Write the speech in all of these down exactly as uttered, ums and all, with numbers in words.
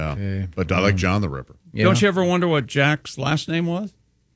Yeah, Okay. but I like John the Ripper. Yeah. Don't you ever wonder what Jack's last name was?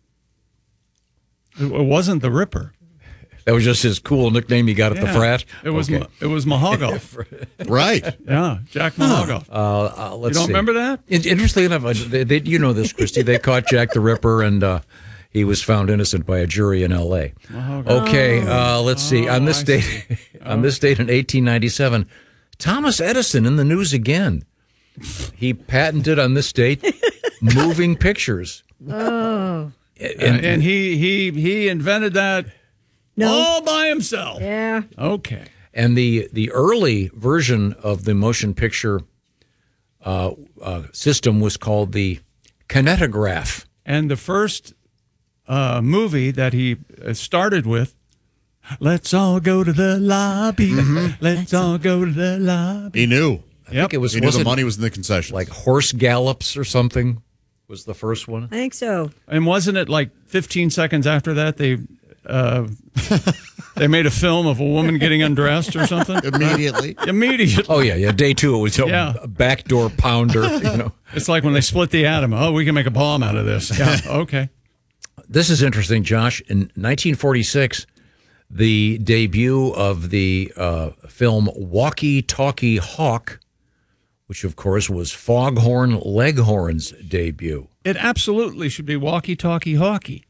It it wasn't the Ripper. That was just his cool nickname he got at the Yeah. frat? It was Okay. Ma- it was Mahogov. Right. Yeah, Jack Mahogov. Uh, uh, let's you don't see. remember that? In- Interestingly enough, uh, they, they, you know this, Christy. They caught Jack the Ripper, and uh, he was found innocent by a jury in L A Okay, uh, let's see. On this I date, on this date in eighteen ninety-seven, Thomas Edison in the news again. He patented on this date moving pictures. Oh. And, and he he he invented that No. all by himself. Yeah. Okay. And the the early version of the motion picture uh, uh, system was called the kinetograph. And the first uh, movie that he uh, started with, let's all go to the lobby. Mm-hmm. Let's all go to the lobby. He knew. I think it was He knew the wasn't money was in the concession. like horse gallops or something was the first one. I think so. And wasn't it like fifteen seconds after that they uh, they made a film of a woman getting undressed or something? Immediately. Immediately. Oh yeah, yeah. Day two, it was a Yeah. backdoor pounder. You know, It's like when they split the atom. Oh, we can make a bomb out of this. Yeah. Okay. this is interesting, Josh. In nineteen forty-six, the debut of the uh, film Walkie Talkie Hawk, which of course was Foghorn Leghorn's debut. It absolutely should be walkie-talkie hawky.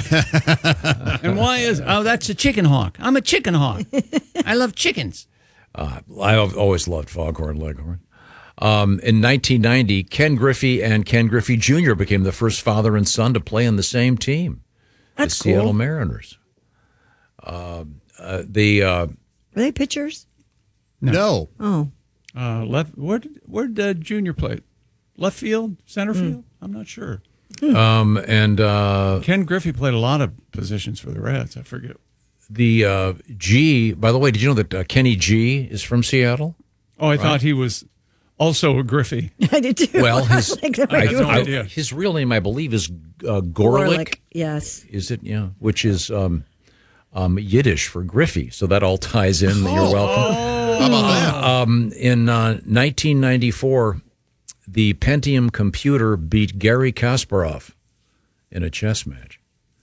And why is oh that's a chicken hawk. I'm a chicken hawk. I love chickens. Uh, I've always loved Foghorn Leghorn. Um, in nineteen ninety, Ken Griffey and Ken Griffey Junior became the first father and son to play on the same team, That's the cool. Seattle Mariners. Uh, uh, the uh, Were they pitchers? No. Oh. Uh, left where did where did uh, Junior play? Left field, center field? I'm not sure. um, and uh, Ken Griffey played a lot of positions for the Reds. I forget. the uh, G. By the way, did you know that uh, Kenny G is from Seattle? Oh, I thought he was also a Griffey. I did too. Well, his Like the I have no regular- idea. his real name, I believe, is uh, Gorlick. Gorlick, yes. Is it? Yeah, which is um, um, Yiddish for Griffey. So that all ties in. You're welcome. How about that? Um, in uh, nineteen ninety-four, the Pentium computer beat Garry Kasparov in a chess match.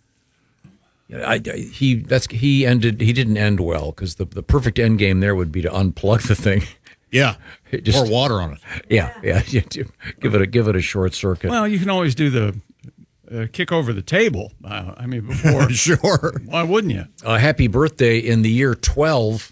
I, I, he that's he ended. He didn't end well because the, the perfect end game there would be to unplug the thing. Yeah. It just- Pour water on it. Yeah, yeah. you do. Give it a give it a short circuit. Well, you can always do the uh, kick over the table. Uh, I mean, before. Sure. Why wouldn't you? Uh, happy birthday in the year twelve.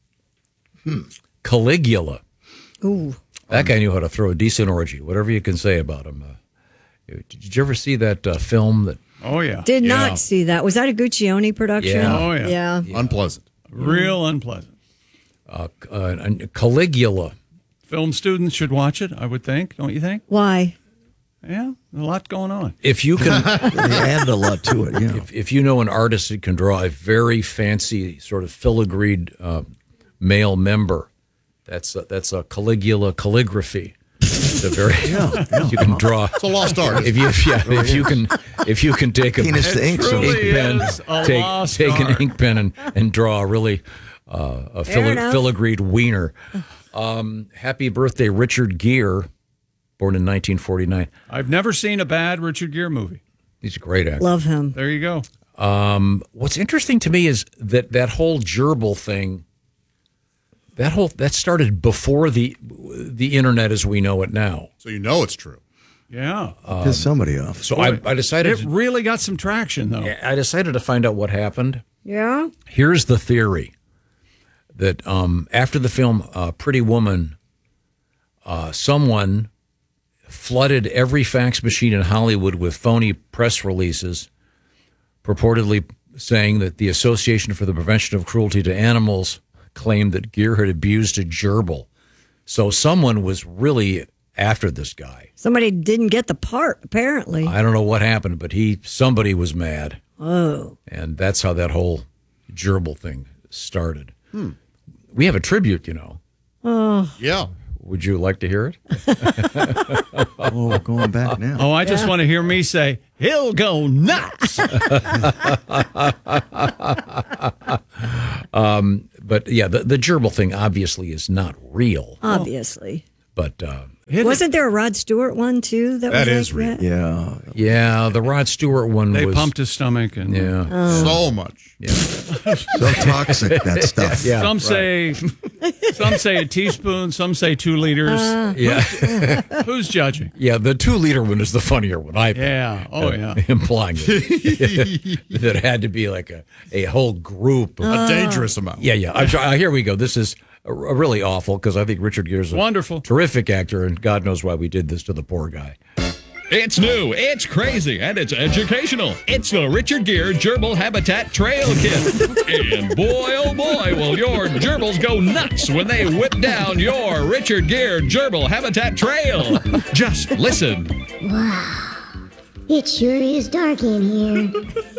Caligula. Ooh. That guy knew how to throw a decent orgy. Whatever you can say about him. Uh, did you ever see that uh, film that? Oh yeah. Did Yeah. not see that. Was that a Guccione production? Yeah. Oh yeah. Yeah. Unpleasant. Real unpleasant. Uh, uh, Caligula. Film students should watch it. I would think. Don't you think? Why? Yeah, a lot going on. If you can, They added a lot to it, yeah. if, if you know an artist that can draw a very fancy sort of filigreed uh, male member, that's a, that's a Caligula calligraphy. It's a very you can draw. It's a lost art. If you if, yeah, if you can if you can take a Penis to ink, so- ink truly pen, is a take lost take an art. ink pen and, and draw a really uh, a Fair fili- enough. filigreed wiener. Um, happy birthday, Richard Gere, born in nineteen forty-nine. I've never seen a bad Richard Gere movie. He's a great actor. Love him. There you go. Um, what's interesting to me is that that whole gerbil thing. That whole that started before the the internet as we know it now. So you know it's true. Yeah. Piss somebody off. So I, I decided It really got some traction, though. I decided to find out what happened. Yeah. Here's the theory that um, after the film uh, Pretty Woman, uh, someone flooded every fax machine in Hollywood with phony press releases, purportedly saying that the Association for the Prevention of Cruelty to Animals claimed that Gere had abused a gerbil. So someone was really after this guy. Somebody didn't get the part, apparently. I don't know what happened, but he somebody was mad. Oh. And that's how that whole gerbil thing started. We have a tribute, you know. Oh. Yeah. Would you like to hear it? Oh, we're going back now. Oh, I just want to hear me say, he'll go nuts. um, but yeah, the, the gerbil thing obviously is not real. Obviously. But uh, Wasn't there a Rod Stewart one too? That, That was is like that? Yeah. yeah, the Rod Stewart one They was pumped his stomach, and yeah. So much. So toxic, that stuff. Yeah, some right. say, some say a teaspoon, some say two liters. Yeah, Who's judging? yeah. The two liter one is the funnier one. I think. Yeah. Oh yeah. implying that, that it had to be like a, a whole group. Of, A dangerous amount. yeah, yeah. I'm sorry. Uh, here we go. This is a, a really awful because I think Richard Gere's a Wonderful. terrific actor, and God knows why we did this to the poor guy. It's new, it's crazy, and it's educational. It's the Richard Gere Gerbil Habitat Trail Kit. And boy, oh boy, will your gerbils go nuts when they whip down your Richard Gere Gerbil Habitat Trail. Just listen. Wow, it sure is dark in here.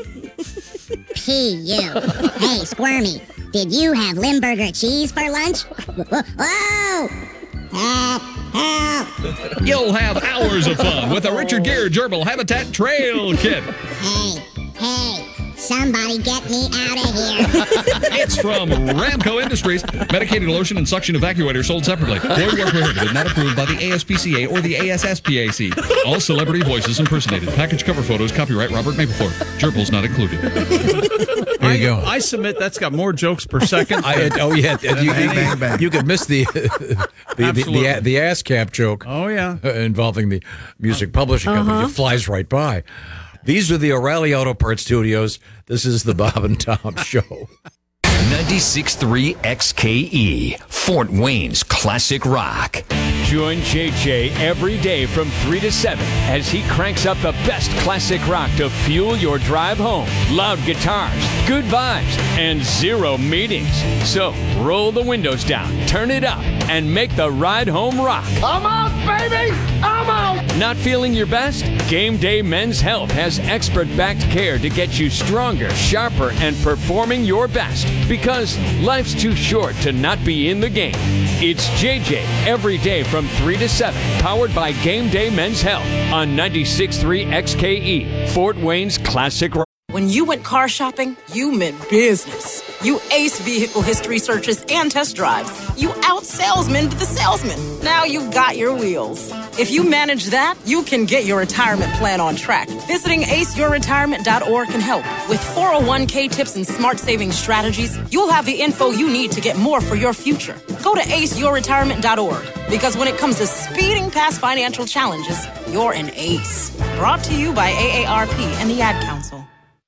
P U. Hey, Squirmy, did you have Limburger cheese for lunch? Whoa! Help! Help! You'll have hours of fun with the Richard Gere Gerbil Habitat Trail Kit. Hey, hey, somebody get me out of here. It's from Ramco Industries. Medicated lotion and suction evacuator sold separately. Void where prohibited. Not approved by the A S P C A or the A S S P A C. All celebrity voices impersonated. Package cover photos. Copyright Robert Mapplethorpe. Gerbils not included. There you go. I submit that's got more jokes per second. I, oh yeah, you, Bang, bang, bang. you could miss the the, the, Absolutely. the the ass cap joke. Oh, yeah. uh, involving the music publishing company. It flies right by. These are the O'Reilly Auto Parts Studios. This is the Bob and Tom Show. ninety-six point three X K E, Fort Wayne's classic rock. Join J J every day from three to seven as he cranks up the best classic rock to fuel your drive home. Loud guitars, good vibes, and zero meetings. So roll the windows down, turn it up, and make the ride home rock. I'm out, baby! I'm out! Not feeling your best? Game Day Men's Health has expert-backed care to get you stronger, sharper, and performing your best. Because life's too short to not be in the game. It's J J every day from three to seven, powered by Game Day Men's Health on ninety-six point three X K E, Fort Wayne's classic rock. When you went car shopping, you meant business. You aced vehicle history searches and test drives. You out-salesmaned the salesman. Now you've got your wheels. If you manage that, you can get your retirement plan on track. Visiting ace your retirement dot org can help. With four oh one k tips and smart saving strategies, you'll have the info you need to get more for your future. Go to ace your retirement dot org, because when it comes to speeding past financial challenges, you're an ace. Brought to you by A A R P and the Ad Council.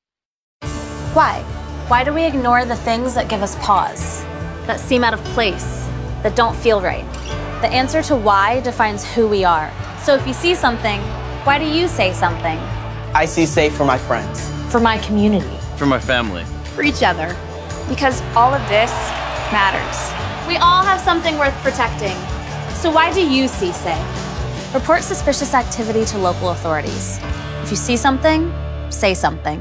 Why? Why do we ignore the things that give us pause, that seem out of place, that don't feel right? The answer to why defines who we are. So if you see something, why do you say something? I see safe for my friends. For my community. For my family. For each other. Because all of this matters. We all have something worth protecting. So why do you see safe? Report suspicious activity to local authorities. If you see something, say something.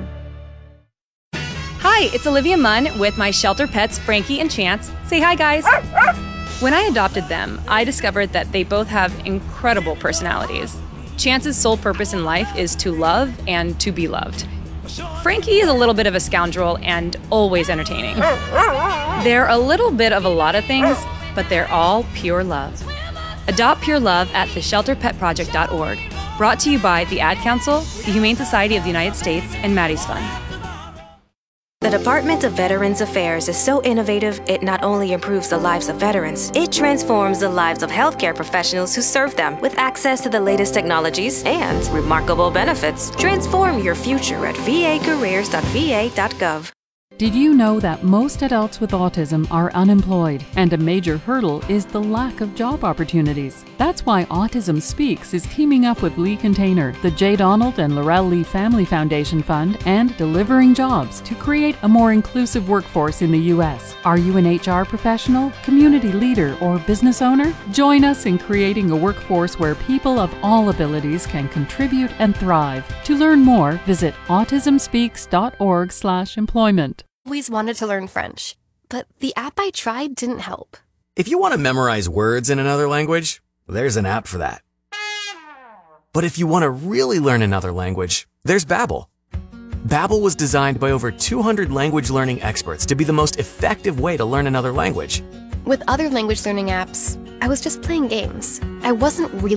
Hi, it's Olivia Munn with my shelter pets, Frankie and Chance. Say hi, guys. When I adopted them, I discovered that they both have incredible personalities. Chance's sole purpose in life is to love and to be loved. Frankie is a little bit of a scoundrel and always entertaining. They're a little bit of a lot of things, but they're all pure love. Adopt pure love at the shelter pet project dot org. Brought to you by the Ad Council, the Humane Society of the United States, and Maddie's Fund. The Department of Veterans Affairs is so innovative, it not only improves the lives of veterans, it transforms the lives of healthcare professionals who serve them with access to the latest technologies and remarkable benefits. Transform your future at v a careers dot v a dot gov. Did you know that most adults with autism are unemployed, and a major hurdle is the lack of job opportunities? That's why Autism Speaks is teaming up with Lee Container, the J. Donald and Laurel Lee Family Foundation Fund, and Delivering Jobs to create a more inclusive workforce in the U S. Are you an H R professional, community leader, or business owner? Join us in creating a workforce where people of all abilities can contribute and thrive. To learn more, visit autism speaks dot org slash employment. Always wanted to learn French, but the app I tried didn't help. If you want to memorize words in another language, there's an app for that. But if you want to really learn another language, there's Babbel. Babbel was designed by over two hundred language learning experts to be the most effective way to learn another language. With other language learning apps, I was just playing games. I wasn't really